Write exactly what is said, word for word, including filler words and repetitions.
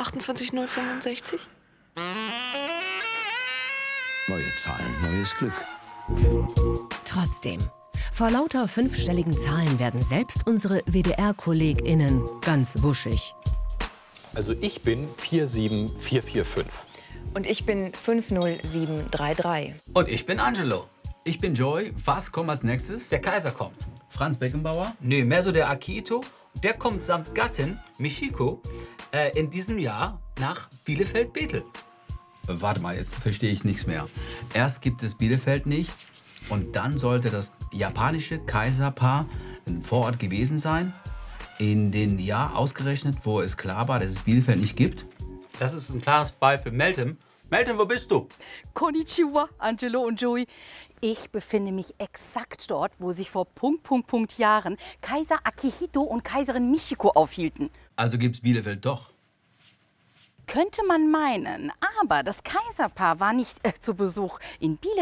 achtundzwanzig null fünfundsechzig? Neue Zahlen, neues Glück. Trotzdem, vor lauter fünfstelligen Zahlen werden selbst unsere W D R-KollegInnen ganz wuschig. Also ich bin vier sieben vier vier fünf. Und ich bin fünf null sieben drei drei. Und ich bin Angelo. Ich bin Joy. Was kommt als nächstes? Der Kaiser kommt. Franz Beckenbauer? Nö, mehr so der Akito. Der kommt samt Gattin, Michiko, äh, in diesem Jahr nach Bielefeld-Bethel. Warte mal, jetzt verstehe ich nichts mehr. Erst gibt es Bielefeld nicht und dann sollte das japanische Kaiserpaar ein Vorort gewesen sein, in den Jahr ausgerechnet, wo es klar war, dass es Bielefeld nicht gibt. Das ist ein klares Fall für Meltem. Meltem, wo bist du? Konnichiwa, Angelo und Joey. Ich befinde mich exakt dort, wo sich vor Punkt, Punkt, Punkt Jahren Kaiser Akihito und Kaiserin Michiko aufhielten. Also gibt's Bielefeld doch. Könnte man meinen, aber das Kaiserpaar war nicht äh, zu Besuch in Bielefeld.